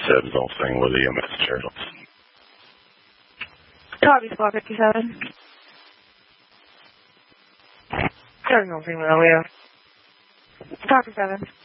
said his own thing with EMS materials. Copy, Squad 57. Starting on female, yeah. Copy 7.